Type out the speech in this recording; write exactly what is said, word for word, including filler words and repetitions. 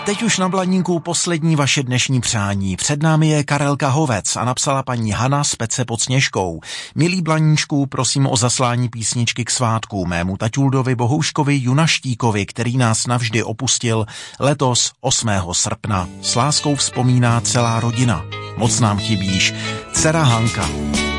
Teď už na Blaníku poslední vaše dnešní přání. Před námi je Karelka Hovec a napsala paní Hana z Pece pod Sněžkou. Milí Blaníčku, prosím o zaslání písničky k svátku mému taťuldovi Bohouškovi Junaštíkovi, který nás navždy opustil letos osmého srpna. S láskou vzpomíná celá rodina. Moc nám chybíš. Dcera Hanka.